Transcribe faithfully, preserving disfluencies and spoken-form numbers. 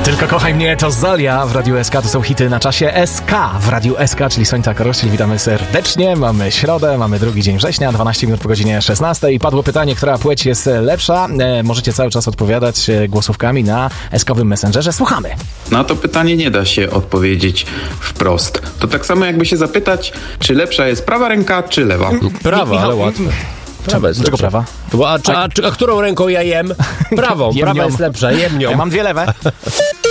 Tylko kochaj mnie to Zolia w Radiu S K, to są hity na czasie S K w Radiu S K, czyli Sońca Korościel. Witamy serdecznie, mamy środę, mamy drugi dzień września, dwanaście minut po godzinie szesnastej. Padło pytanie, która płeć jest lepsza. E, możecie cały czas odpowiadać głosówkami na S K-owym Messengerze. Słuchamy. Na to pytanie nie da się odpowiedzieć wprost. To tak samo jakby się zapytać, czy lepsza jest prawa ręka, czy lewa. Prawa, ale łatwe. Prawa jest Dlaczego prawa? A, a, a, a którą ręką ja jem? Prawą. Jem Prawa nią. jest lepsza, jem nią. Ja mam dwie lewe.